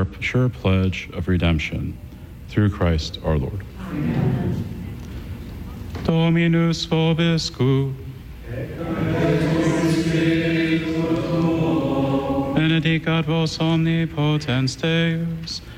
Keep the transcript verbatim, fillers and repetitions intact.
our sure pledge of redemption. Through Christ our Lord. Amen. Dominus vobiscum. Benedicat vos omnipotens Deus,